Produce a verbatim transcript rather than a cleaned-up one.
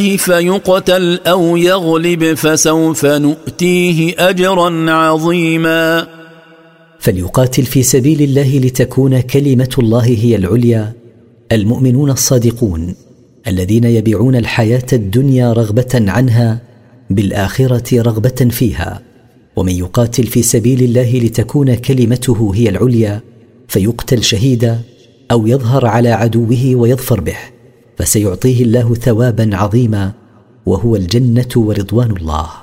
فيقتل أو يغلب فسوف نؤتيه أجرا عظيما. فليقاتل في سبيل الله لتكون كلمة الله هي العليا المؤمنون الصادقون الذين يبيعون الحياة الدنيا رغبة عنها بالآخرة رغبة فيها. ومن يقاتل في سبيل الله لتكون كلمته هي العليا فيقتل شهيدا أو يظهر على عدوه ويظفر به فسيعطيه الله ثوابا عظيما وهو الجنة ورضوان الله.